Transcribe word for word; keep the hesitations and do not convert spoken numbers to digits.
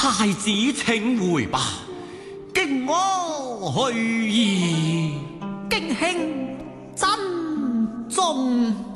太子請回吧，敬我去矣。 敬兄珍重。